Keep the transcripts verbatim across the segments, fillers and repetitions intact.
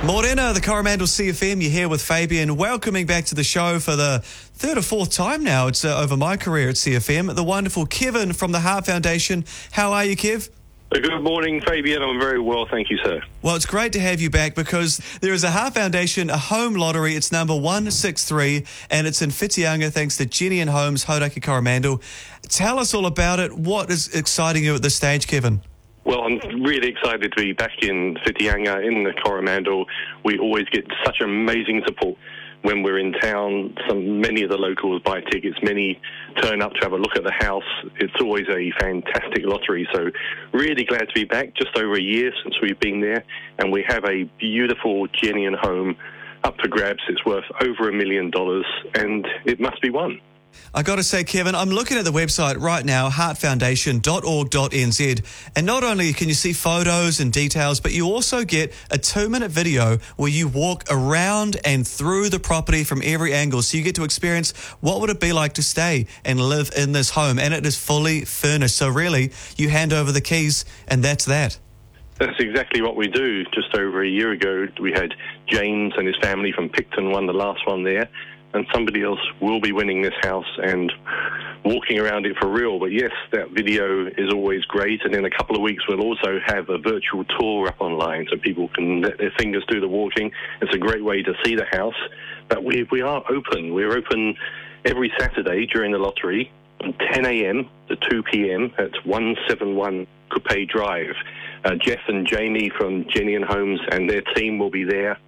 Morena, the Coromandel C F M, you're here with Fabian, welcoming back to the show for the third or fourth time now. It's uh, over my career at C F M. The wonderful Kevin from the Heart Foundation. How are you, Kev? Good morning, Fabian. I'm very well, thank you, sir. Well, it's great to have you back because there is a Heart Foundation, a home lottery. It's number one six three, and it's in Whitianga, thanks to Jenny and Holmes, Hauraki Coromandel. Tell us all about it. What is exciting you at this stage, Kevin? Well, I'm really excited to be back in Whitianga, in the Coromandel. We always get such amazing support when we're in town. Some, many of the locals buy tickets, many turn up to have a look at the house. It's always a fantastic lottery, so really glad to be back. Just over a year since we've been there, and we have a beautiful Jenny and home up for grabs. It's worth over a million dollars, and it must be won. I got to say, Kevin, I'm looking at the website right now, heart foundation dot org dot n z, and not only can you see photos and details, but you also get a two-minute video where you walk around and through the property from every angle, so you get to experience what would it be like to stay and live in this home, and it is fully furnished. So really, you hand over the keys, and that's that. That's exactly what we do. Just over a year ago, we had James and his family from Picton won the last one there, and somebody else will be winning this house and walking around it for real. But yes, that video is always great, and in a couple of weeks we'll also have a virtual tour up online so people can let their fingers do the walking. It's a great way to see the house. But we, we are open. We're open every Saturday during the lottery from ten a.m. to two p.m. at one seventy-one Coupe Drive. Uh, Jeff and Jamie from Jenny and Holmes and their team will be there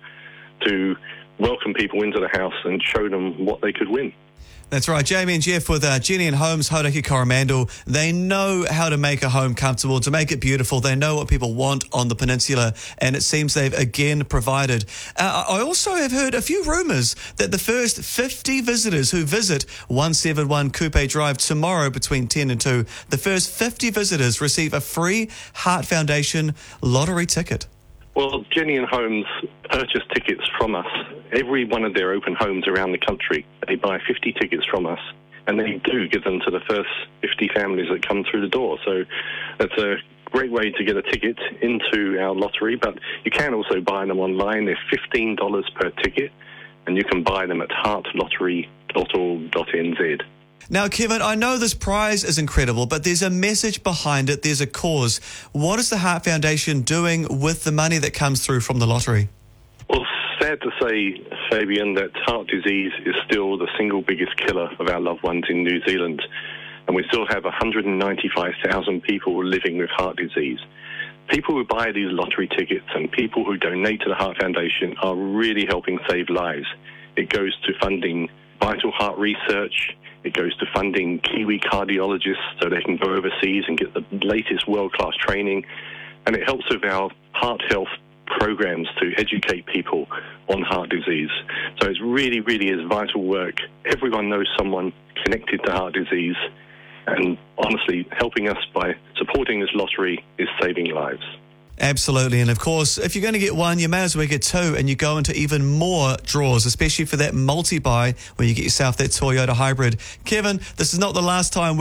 to welcome people into the house and show them what they could win. That's right. Jamie and Jeff with uh, Jenny and Holmes, Hauraki Coromandel. They know how to make a home comfortable, to make it beautiful. They know what people want on the peninsula, and it seems they've again provided. Uh, I also have heard a few rumours that the first fifty visitors who visit one seventy-one Coupe Drive tomorrow between ten and two, the first fifty visitors receive a free Heart Foundation lottery ticket. Well, Jenny and Holmes purchase tickets from us. Every one of their open homes around the country, they buy fifty tickets from us, and they do give them to the first fifty families that come through the door. So that's a great way to get a ticket into our lottery, but you can also buy them online. They're fifteen dollars per ticket, and you can buy them at heart lottery dot org dot n z. Now, Kevin, I know this prize is incredible, but there's a message behind it. There's a cause. What is the Heart Foundation doing with the money that comes through from the lottery? Well, sad to say, Fabian, that heart disease is still the single biggest killer of our loved ones in New Zealand, and we still have one hundred ninety-five thousand people living with heart disease. People who buy these lottery tickets and people who donate to the Heart Foundation are really helping save lives. It goes to funding vital heart research. It goes to funding Kiwi cardiologists so they can go overseas and get the latest world-class training. And it helps with our heart health programs to educate people on heart disease. So it's really, really is vital work. Everyone knows someone connected to heart disease. And honestly, helping us by supporting this lottery is saving lives. Absolutely. And of course, if you're going to get one, you may as well get two, and you go into even more draws, especially for that multi-buy where you get yourself that Toyota hybrid. Kevin, this is not the last time